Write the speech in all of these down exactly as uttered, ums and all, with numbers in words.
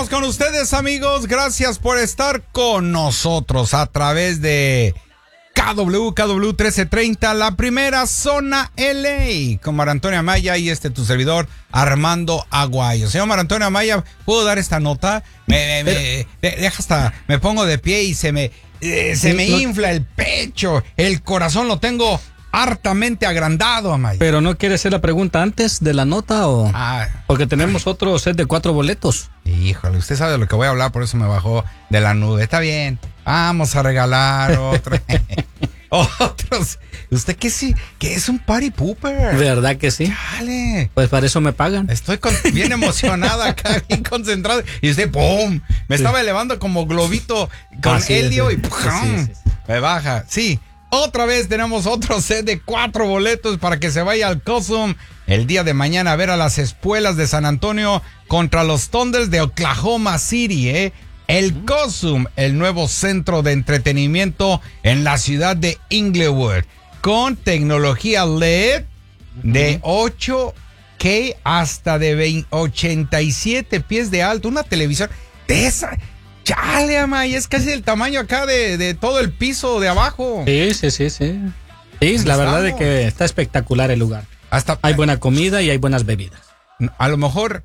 Estamos con ustedes, amigos. Gracias por estar con nosotros a través de K W, K W trece treinta, la primera zona L A, con Mar Antonio Amaya y este tu servidor, Armando Aguayo. Señor Mar Antonio Amaya, ¿puedo dar esta nota? Me, me, me deja hasta, me pongo de pie y se me, eh, se sí, me no, infla el pecho, el corazón lo tengo hartamente agrandado, Amaya. Pero ¿no quiere hacer la pregunta antes de la nota o...? Ah, porque tenemos otro set de cuatro boletos. Híjole, usted sabe de lo que voy a hablar, por eso me bajó de la nube. Está bien, vamos a regalar otro. Otros. ¿Usted qué sí? Que es un party pooper. ¿Verdad que sí? Dale. Pues para eso me pagan. Estoy con, bien emocionado acá, bien concentrado. Y usted, ¡pum! Me sí. estaba elevando como globito con Así helio es, y ¡pum! Sí, sí, sí. Me baja. Sí. Otra vez tenemos otro set de cuatro boletos para que se vaya al Cosum el día de mañana a ver a las Espuelas de San Antonio contra los Thunders de Oklahoma City, ¿eh? El Cosum, el nuevo centro de entretenimiento en la ciudad de Inglewood, con tecnología L E D de ocho K hasta de veinte, ochenta y siete pies de alto, una televisión de esa... Chale, Amaya, es casi el tamaño acá de, de todo el piso de abajo. Sí, sí, sí, sí. Sí, la verdad es que está espectacular el lugar. Hasta hay buena comida y hay buenas bebidas. A lo mejor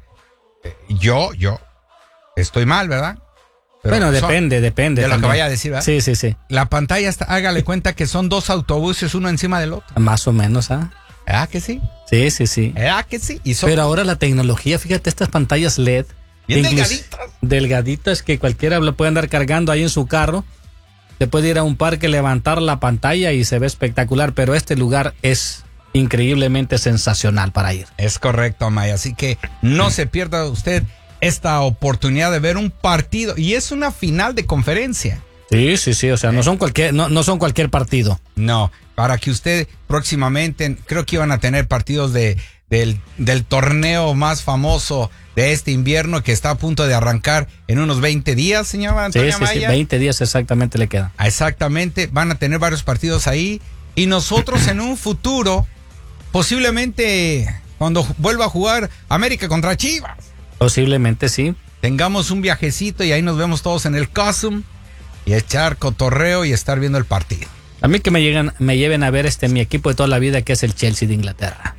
yo, yo estoy mal, ¿verdad? Pero bueno, depende, depende. De también. lo que vaya a decir, ¿verdad? Sí, sí, sí. La pantalla, está, hágale cuenta que son dos autobuses uno encima del otro. Más o menos, ¿ah? ¿eh? ¿Verdad que sí? Sí, sí, sí. ¿Verdad que sí? Y son... Pero ahora la tecnología, fíjate, estas pantallas L E D. Bien delgaditas. Delgaditas que cualquiera lo puede andar cargando ahí en su carro. Se puede ir a un parque, levantar la pantalla y se ve espectacular. Pero este lugar es increíblemente sensacional para ir. Es correcto, Amaya. Así que no se pierda usted esta oportunidad de ver un partido. Y es una final de conferencia. Sí, sí, sí. O sea, no son cualquier, no, no son cualquier partido. No, para que usted próximamente, creo que iban a tener partidos de, del, del torneo más famoso de este invierno que está a punto de arrancar en unos veinte días, señor Antonio sí, sí, Amaya. Sí, veinte días exactamente le quedan. Exactamente, van a tener varios partidos ahí y nosotros en un futuro, posiblemente cuando vuelva a jugar América contra Chivas. Posiblemente sí. Tengamos un viajecito y ahí nos vemos todos en el Cosum y echar cotorreo y estar viendo el partido. A mí que me llegan, me lleven a ver este mi equipo de toda la vida que es el Chelsea de Inglaterra.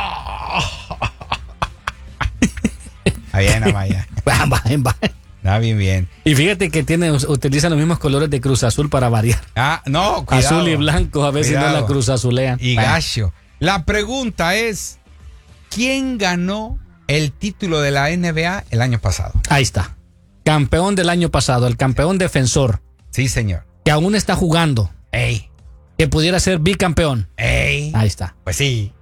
Ahí en Amaya. Va, va, va. Ah, bien, bien. Y fíjate que tiene, utilizan los mismos colores de Cruz Azul para variar. Ah, no, cuidado. Azul y blanco, a ver cuidado. Si no la Cruz Azulean. Y gacho. La pregunta es, ¿quién ganó el título de la N B A el año pasado? Ahí está. Campeón del año pasado, el campeón defensor. Sí, señor. Que aún está jugando. Ey. Que pudiera ser bicampeón. Ey. Ahí está. Pues sí.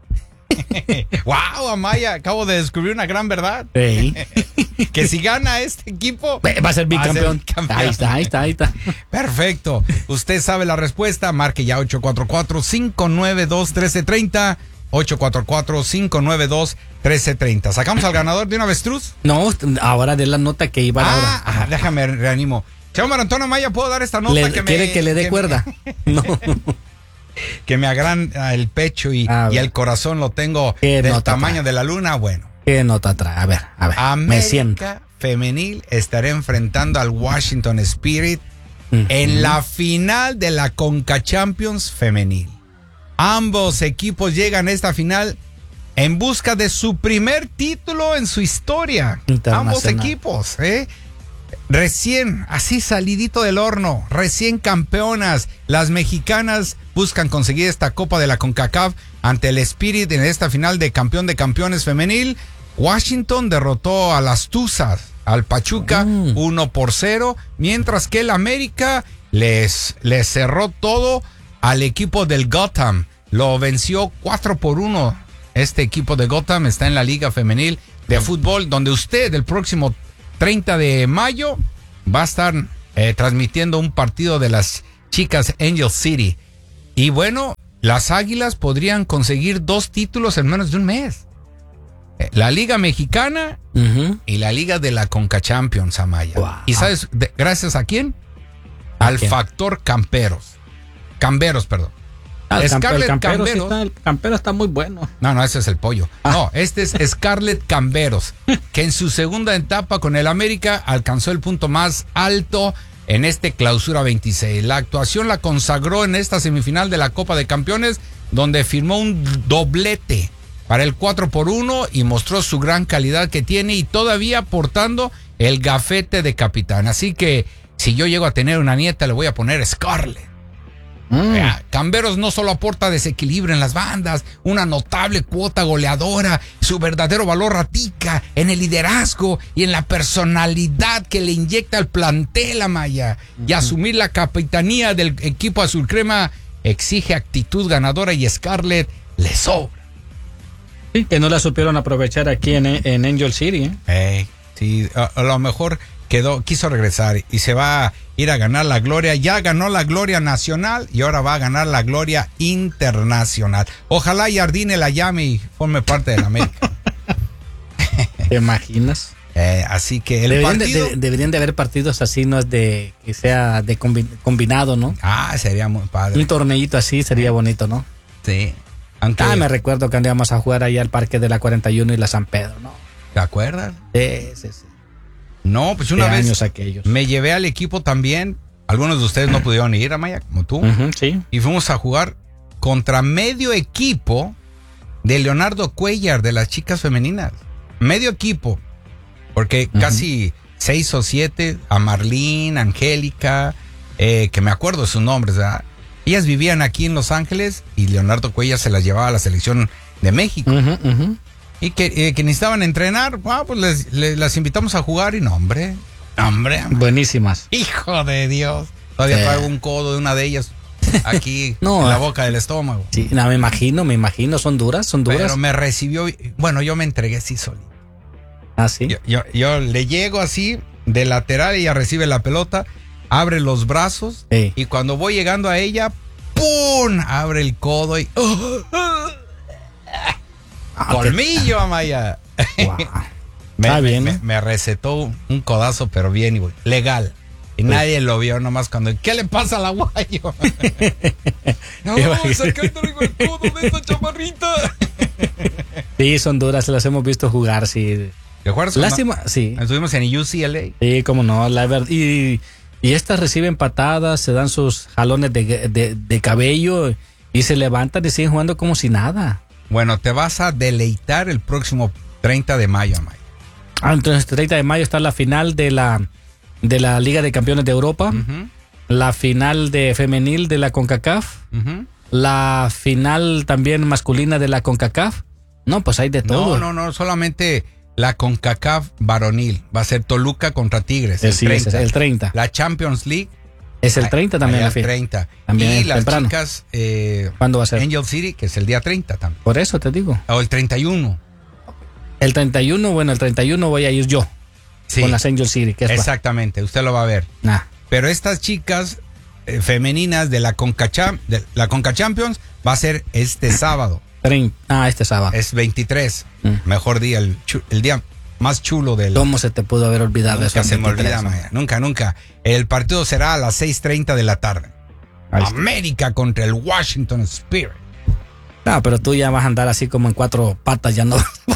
Wow, Amaya, acabo de descubrir una gran verdad. Ey. Que si gana este equipo va a ser bicampeón. Va a ser campeón. Ahí está, ahí está, ahí está. Perfecto. Usted sabe la respuesta. Marque ya ocho cuatro cuatro, cinco nueve dos, uno tres tres cero. ocho cuatro cuatro, cinco nueve dos, uno tres tres cero. ¿Sacamos al ganador de una avestruz? No, ahora de la nota que iba ah, ahora. Ah, déjame reanimo. Chavo Mar Antonio Amaya, ¿puedo dar esta nota? Le, que ¿Quiere me, que le dé que cuerda? Me, no. Que me agranda el pecho y, y el corazón lo tengo del tamaño trae? de la luna. Bueno. ¿Qué nota trae? A ver, a ver. América me siento. Femenil estará enfrentando al Washington Spirit uh-huh. en la final de la Conca Champions femenil. Ambos equipos llegan a esta final en busca de su primer título en su historia. Ambos equipos, ¿eh? Recién, así salidito del horno, recién campeonas. Las mexicanas buscan conseguir esta Copa de la CONCACAF ante el Spirit en esta final de campeón de campeones femenil. Washington derrotó a las Tuzas, al Pachuca, mm. uno por cero, mientras que el América les, les cerró todo al equipo del Gotham. Lo venció cuatro por uno. Este equipo de Gotham está en la Liga Femenil de mm. Fútbol, donde usted el próximo treinta de mayo va a estar eh, transmitiendo un partido de las chicas Angel City. Y bueno, las Águilas podrían conseguir dos títulos en menos de un mes. La Liga Mexicana uh-huh. y la Liga de la Conca Champions, Amaya. Wow. ¿Y sabes de, gracias a quién? ¿A Al quién? Factor Camperos. Camberos, perdón. Ah, el, Scarlett el campero, Camberos. sí está, el campero está muy bueno. No, no, ese es el pollo. Ah. No, este es Scarlett Camberos, que en su segunda etapa con el América alcanzó el punto más alto en este clausura veintiséis. La actuación la consagró en esta semifinal de la Copa de Campeones, donde firmó un doblete para el cuatro por uno y mostró su gran calidad que tiene y todavía portando el gafete de capitán. Así que si yo llego a tener una nieta, le voy a poner Scarlett. Mm. Camberos no solo aporta desequilibrio en las bandas, una notable cuota goleadora, su verdadero valor radica en el liderazgo y en la personalidad que le inyecta al plantel, Amaya. Mm-hmm. Y asumir la capitanía del equipo azul crema exige actitud ganadora y Scarlett le sobra. Sí, que no la supieron aprovechar aquí en, en Angel City. ¿eh? Hey, sí, a, a lo mejor quedó, quiso regresar y se va a ir a ganar la gloria. Ya ganó la gloria nacional y ahora va a ganar la gloria internacional. Ojalá Jardine la llame y forme parte de la América. ¿Te imaginas? Eh, así que el deberían, partido... de, de, deberían de haber partidos así, no es de que sea de combi, combinado, ¿no? Ah, sería muy padre. Un torneito así sería bonito, ¿no? Sí. Aunque... Ah, me recuerdo que andábamos a jugar allá al parque de la cuarenta y uno y la San Pedro, ¿no? ¿Te acuerdas? Sí, sí, sí. No, pues una vez años aquellos. Me llevé al equipo también. Algunos de ustedes no pudieron ir, Amaya, como tú. Uh-huh, sí. Y fuimos a jugar contra medio equipo de Leonardo Cuellar, de las chicas femeninas. Medio equipo. Porque uh-huh. casi seis o siete, a Marlene, Angélica, eh, que me acuerdo de sus nombres, ¿verdad? Ellas vivían aquí en Los Ángeles y Leonardo Cuellar se las llevaba a la selección de México. Uh-huh, uh-huh. Y que, eh, que necesitaban entrenar, ah, pues les, les, las invitamos a jugar y no, hombre, no, hombre. Buenísimas. Hijo de Dios. Todavía sí. Traigo un codo de una de ellas aquí no, en la boca del estómago. Sí, no, me imagino, me imagino, son duras, son duras. Pero me recibió, bueno, yo me entregué así solito. Ah, sí. Yo, yo, yo le llego así de lateral, ella recibe la pelota, abre los brazos sí. y cuando voy llegando a ella, ¡pum! Abre el codo y... ¡oh! Colmillo, Amaya. Wow. me, Está bien, me, ¿no? me recetó un codazo, pero bien y legal. Y pues, nadie lo vio nomás cuando... ¿Qué le pasa al aguayo? No, sacándole el codo de esta chamarrita. Sí, son duras, las hemos visto jugar, sí. ¿Te acuerdas? Lástima, no? Sí. Estuvimos en U C L A. Sí, cómo no, la verdad. Y, y estas reciben patadas, se dan sus jalones de, de, de cabello y se levantan y siguen jugando como si nada. Bueno, te vas a deleitar el próximo treinta de mayo, Amaya. Ah, entonces el treinta de mayo está la final de la, de la Liga de Campeones de Europa, uh-huh. la final de femenil de la CONCACAF, uh-huh. la final también masculina de la CONCACAF. No, pues hay de todo. No, no, no, solamente la CONCACAF varonil. Va a ser Toluca contra Tigres. El, sí, treinta. Es el treinta. La Champions League. Es el treinta también la final. treinta. También y las temprano. chicas eh, ¿Cuándo va a ser? Angel City, que es el día treinta también. Por eso te digo. O el treinta y uno. El treinta y uno, bueno, el treinta y uno voy a ir yo. Sí. Con las Angel City. Que es exactamente, usted lo va a ver. Nah. Pero estas chicas eh, femeninas de la CONCACHAM, de la CONCACHAMPIONS va a ser este sábado. treinta. Ah, este sábado. Es veintitrés. Mm. Mejor día, el, el día más chulo del... ¿Cómo se te pudo haber olvidado nunca eso? Se me olvida, Maya. Nunca, nunca. El partido será a las seis treinta de la tarde. América contra el Washington Spirit. No, pero tú ya vas a andar así como en cuatro patas, ya no.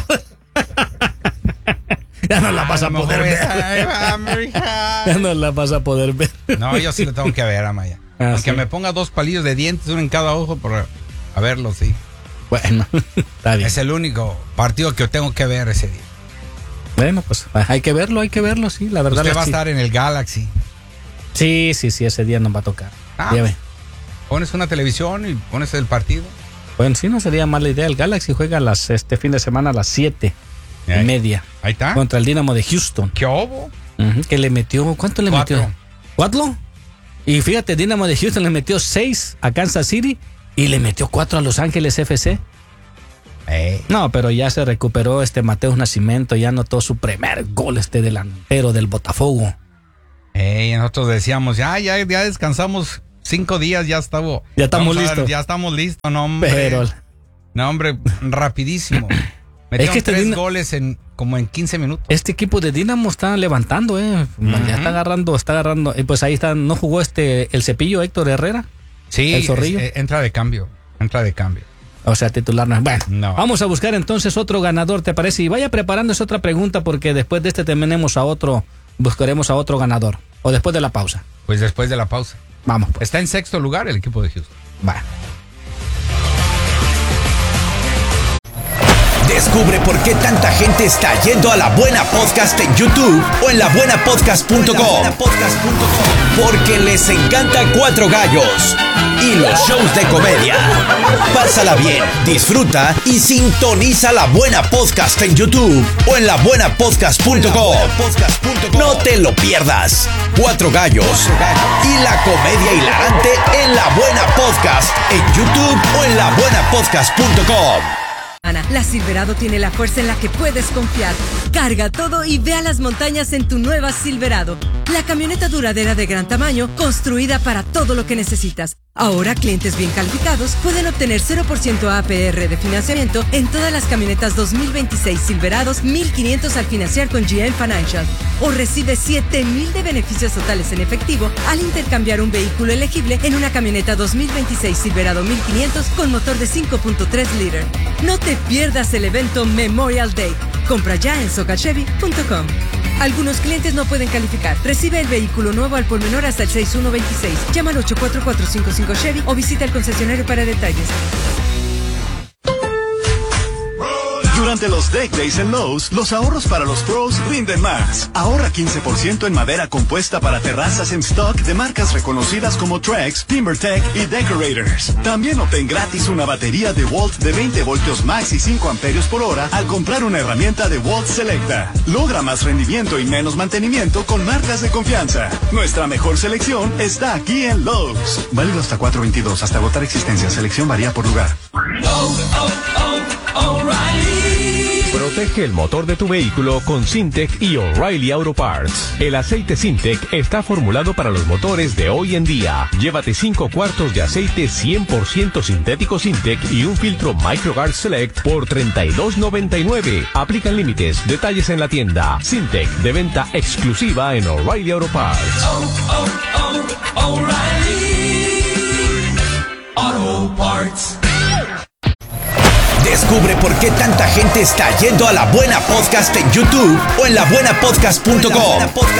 Ya no la vas a poder ver. Ya no la vas a poder ver. No, yo sí lo tengo que ver, Amaya. Ah, Aunque ¿sí? me ponga dos palillos de dientes, uno en cada ojo, por a verlo, sí. Bueno, está bien. Es el único partido que yo tengo que ver ese día. Bueno, pues hay que verlo, hay que verlo, sí, la verdad. Usted va sí. a estar en el Galaxy. Sí, sí, sí, ese día nos va a tocar. Ah, Lleve. Pones una televisión y pones el partido. Bueno, sí, no sería mala idea. El Galaxy juega las, este fin de semana a las siete y media. Ahí está. Contra el Dynamo de Houston. ¿Qué hubo? Uh-huh, que le metió, ¿cuánto le Cuatro. metió? ¿Cuatro? Y fíjate, Dynamo de Houston le metió seis a Kansas City y le metió cuatro a Los Ángeles F C. Hey. No, pero ya se recuperó este Mateus Nascimento, ya anotó su primer gol este delantero del Botafogo. Hey, nosotros decíamos, ya, ya, ya descansamos cinco días, ya estamos. Ya estamos listos. Ya estamos listos, no hombre. Pero, no hombre, rapidísimo. Metieron es que este tres Dina... goles en como en quince minutos. Este equipo de Dinamo está levantando, eh. Uh-huh. Ya está agarrando, está agarrando. Y pues ahí está, ¿no jugó este el Cepillo Héctor Herrera? Sí, el Zorrillo. Es, entra de cambio. Entra de cambio. O sea, titular no es. Bueno, no. Vamos a buscar entonces otro ganador, ¿te parece? Y vaya preparándose otra pregunta porque después de este tenemos a otro, buscaremos a otro ganador. O después de la pausa. Pues después de la pausa. Vamos. Pues. Está en sexto lugar el equipo de Houston. Va. Descubre por qué tanta gente está yendo a La Buena Podcast en YouTube o en la buena podcast punto com. Porque les encanta Cuatro Gallos y los shows de comedia. Pásala bien, disfruta y sintoniza La Buena Podcast en YouTube o en la buena podcast punto com. No te lo pierdas. Cuatro Gallos y la comedia hilarante en La Buena Podcast en YouTube o en la buena podcast punto com. La Silverado tiene la fuerza en la que puedes confiar. Carga todo y ve a las montañas en tu nueva Silverado. La camioneta duradera de gran tamaño, construida para todo lo que necesitas. Ahora, clientes bien calificados pueden obtener cero por ciento A P R de financiamiento en todas las camionetas dos mil veintiséis Silverados mil quinientos al financiar con G M Financial. O recibe siete mil de beneficios totales en efectivo al intercambiar un vehículo elegible en una camioneta dos mil veintiséis Silverado mil quinientos con motor de cinco punto tres litros. No te pierdas el evento Memorial Day. Compra ya en soca chevy punto com. Algunos clientes no pueden calificar. Recibe el vehículo nuevo al por menor hasta el seis uno veintiséis. Llama al ocho cuatro cuatro cinco cinco Chevy o visita el concesionario para detalles. Durante los Deck Days en Lowe's, los ahorros para los pros rinden más. Ahorra quince por ciento en madera compuesta para terrazas en stock de marcas reconocidas como Trex, TimberTech y Decorators. También obtén gratis una batería de Walt de veinte voltios max y cinco amperios por hora al comprar una herramienta de Walt Selecta. Logra más rendimiento y menos mantenimiento con marcas de confianza. Nuestra mejor selección está aquí en Lowe's. Válido hasta cuatro veintidós, hasta agotar existencia. Selección varía por lugar. Oh, oh, oh, O'Reilly. Protege el motor de tu vehículo con Syntec y O'Reilly Auto Parts. El aceite Syntec está formulado para los motores de hoy en día. Llévate cinco cuartos de aceite cien por ciento sintético Syntec y un filtro MicroGuard Select por treinta y dos noventa y nueve. Aplican límites. Detalles en la tienda. Syntec, de venta exclusiva en O'Reilly Auto Parts. Oh, oh, oh, O'Reilly Auto Parts. Descubre por qué tanta gente está yendo a La Buena Podcast en YouTube o en la buena podcast punto com.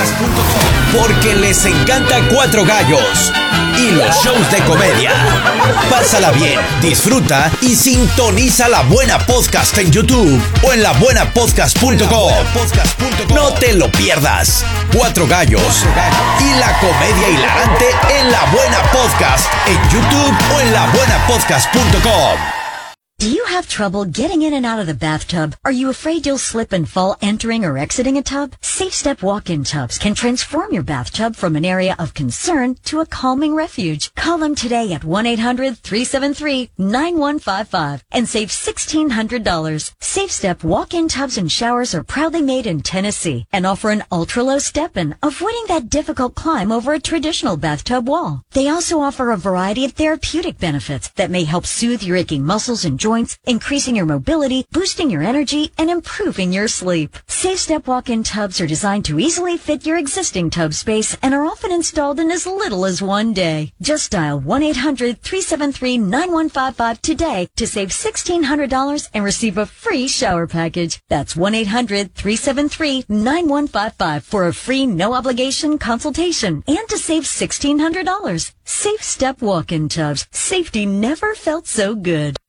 Porque les encanta Cuatro Gallos y los shows de comedia. Pásala bien, disfruta y sintoniza La Buena Podcast en YouTube o en la buena podcast punto com. No te lo pierdas. Cuatro Gallos y la comedia hilarante en La Buena Podcast en YouTube o en la buena podcast punto com. Do you have trouble getting in and out of the bathtub? Are you afraid you'll slip and fall entering or exiting a tub? SafeStep walk-in tubs can transform your bathtub from an area of concern to a calming refuge. Call them today at one eight hundred three seven three nine one five five and save sixteen hundred dollars. SafeStep walk-in tubs and showers are proudly made in Tennessee and offer an ultra-low step-in, avoiding that difficult climb over a traditional bathtub wall. They also offer a variety of therapeutic benefits that may help soothe your aching muscles and joints, increasing your mobility, boosting your energy, and improving your sleep. SafeStep walk-in tubs are designed to easily fit your existing tub space and are often installed in as little as one day. Just dial one eight hundred three seven three nine one five five today to save sixteen hundred dollars and receive a free shower package. That's one eight hundred three seven three nine one five five for a free no-obligation consultation and to save sixteen hundred dollars. SafeStep walk-in tubs. Safety never felt so good.